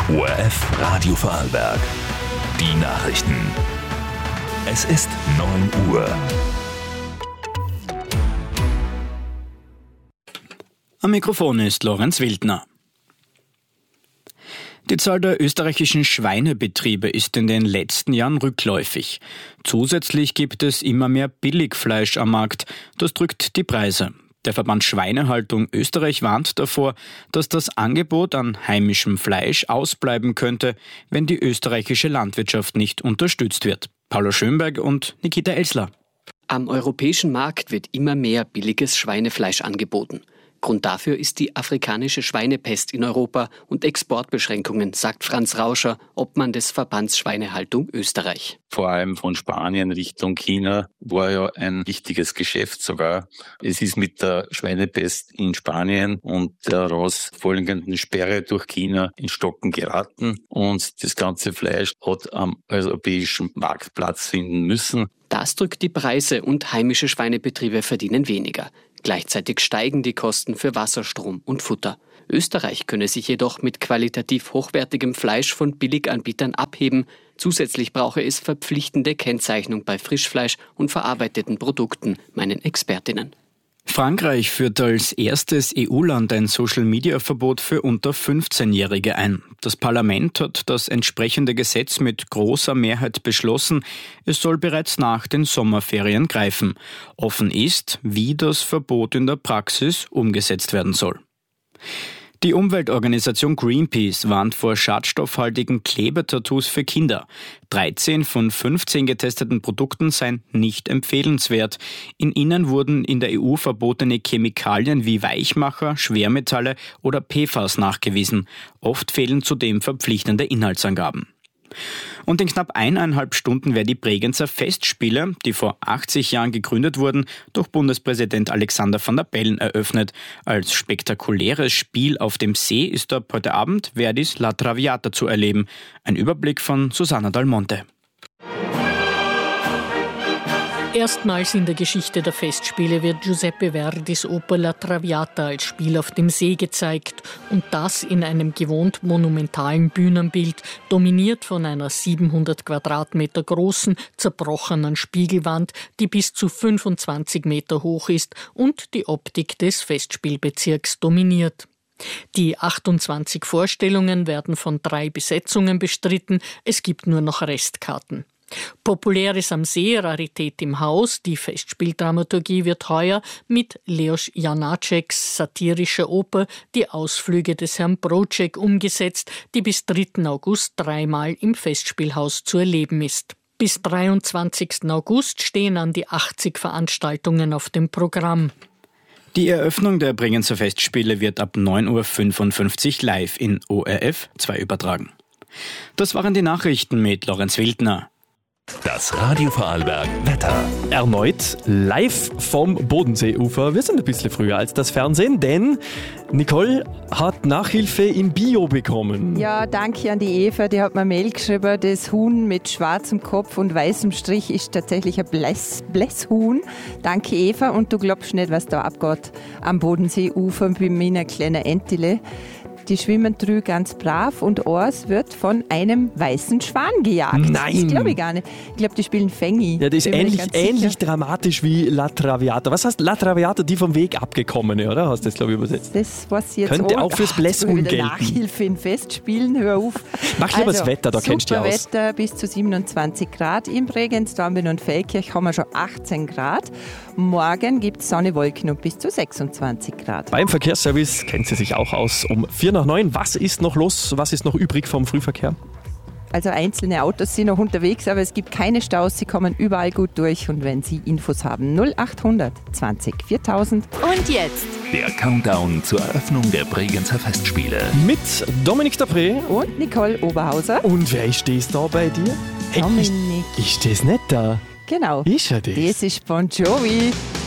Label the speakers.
Speaker 1: ORF Radio Vorarlberg. Die Nachrichten. Es ist 9 Uhr.
Speaker 2: Am Mikrofon ist Lorenz Wildner. Die Zahl der österreichischen Schweinebetriebe ist in den letzten Jahren rückläufig. Zusätzlich gibt es immer mehr Billigfleisch am Markt. Das drückt die Preise. Der Verband Schweinehaltung Österreich warnt davor, dass das Angebot an heimischem Fleisch ausbleiben könnte, wenn die österreichische Landwirtschaft nicht unterstützt wird. Paula Schönberg und Nikita Elsler.
Speaker 3: Am europäischen Markt wird immer mehr billiges Schweinefleisch angeboten. Grund dafür ist die afrikanische Schweinepest in Europa und Exportbeschränkungen, sagt Franz Rauscher, Obmann des Verbands Schweinehaltung Österreich.
Speaker 4: Vor allem von Spanien Richtung China war ja ein wichtiges Geschäft sogar. Es ist mit der Schweinepest in Spanien und der daraus folgenden Sperre durch China in Stocken geraten und das ganze Fleisch hat am europäischen Markt Platz finden müssen.
Speaker 3: Das drückt die Preise und heimische Schweinebetriebe verdienen weniger. Gleichzeitig steigen die Kosten für Wasserstrom und Futter. Österreich könne sich jedoch mit qualitativ hochwertigem Fleisch von Billiganbietern abheben. Zusätzlich brauche es verpflichtende Kennzeichnung bei Frischfleisch und verarbeiteten Produkten, meinen Expertinnen.
Speaker 2: Frankreich führt als erstes EU-Land ein Social-Media-Verbot für unter 15-Jährige ein. Das Parlament hat das entsprechende Gesetz mit großer Mehrheit beschlossen. Es soll bereits nach den Sommerferien greifen. Offen ist, wie das Verbot in der Praxis umgesetzt werden soll. Die Umweltorganisation Greenpeace warnt vor schadstoffhaltigen Klebetattoos für Kinder. 13 von 15 getesteten Produkten seien nicht empfehlenswert. In ihnen wurden in der EU verbotene Chemikalien wie Weichmacher, Schwermetalle oder PFAS nachgewiesen. Oft fehlen zudem verpflichtende Inhaltsangaben. Und in knapp 1,5 Stunden werden die Bregenzer Festspiele, die vor 80 Jahren gegründet wurden, durch Bundespräsident Alexander Van der Bellen eröffnet. Als spektakuläres Spiel auf dem See ist ab heute Abend Verdis La Traviata zu erleben. Ein Überblick von Susanna Dalmonte.
Speaker 5: Erstmals in der Geschichte der Festspiele wird Giuseppe Verdis Oper La Traviata als Spiel auf dem See gezeigt und das in einem gewohnt monumentalen Bühnenbild, dominiert von einer 700 Quadratmeter großen, zerbrochenen Spiegelwand, die bis zu 25 Meter hoch ist und die Optik des Festspielbezirks dominiert. Die 28 Vorstellungen werden von 3 Besetzungen bestritten, es gibt nur noch Restkarten. Populäres am See, Rarität im Haus. Die Festspieldramaturgie wird heuer mit Leos Janáčeks satirischer Oper Die Ausflüge des Herrn Broček umgesetzt, die bis 3. August 3-mal im Festspielhaus zu erleben ist. Bis 23. August stehen an die 80 Veranstaltungen auf dem Programm.
Speaker 2: Die Eröffnung der Bregenzer Festspiele wird ab 9.55 Uhr live in ORF 2 übertragen. Das waren die Nachrichten mit Lorenz Wildner.
Speaker 1: Das Radio Vorarlberg Wetter.
Speaker 6: Erneut live vom Bodenseeufer. Wir sind ein bisschen früher als das Fernsehen, denn Nicole hat Nachhilfe im Bio bekommen.
Speaker 7: Ja, danke an die Eva, die hat mir Mail geschrieben. Das Huhn mit schwarzem Kopf und weißem Strich ist tatsächlich ein Blässhuhn. Danke Eva, und du glaubst nicht, was da abgeht am Bodenseeufer bei meiner kleinen Entile. Die schwimmen drüben ganz brav und eins wird von einem weißen Schwan gejagt.
Speaker 6: Nein!
Speaker 7: Das glaube ich gar nicht. Ich glaube, die spielen Fängi.
Speaker 6: Ja, das ist ähnlich dramatisch wie La Traviata. Was heißt La Traviata? Die vom Weg abgekommene, oder? Hast du das, glaube ich, übersetzt?
Speaker 7: Das weiß ich jetzt
Speaker 6: könnte auch fürs Blässhuhn gelten.
Speaker 7: Nachhilfe in Festspielen, hör auf.
Speaker 6: Mach lieber das Wetter, da kennst du dich aus.
Speaker 7: Super Wetter, bis zu 27 Grad. In Bregenz, Dornbirn und Feldkirch haben wir schon 18 Grad. Morgen gibt es Sonne, Wolken und bis zu 26 Grad.
Speaker 6: Beim Verkehrsservice kennt sie sich auch aus um 8:45. Was ist noch los? Was ist noch übrig vom Frühverkehr?
Speaker 7: Also einzelne Autos sind noch unterwegs, aber es gibt keine Staus. Sie kommen überall gut durch. Und wenn Sie Infos haben, 0800 20 4000.
Speaker 5: Und jetzt
Speaker 1: Der Countdown zur Eröffnung der Bregenzer Festspiele.
Speaker 6: Mit Dominik Dapré.
Speaker 7: Und Nicole Oberhauser.
Speaker 6: Und wer ist das da bei dir? Hey,
Speaker 7: Dominik.
Speaker 6: ist das nicht da?
Speaker 7: Genau.
Speaker 6: Ist er das?
Speaker 7: Das ist Bon Jovi.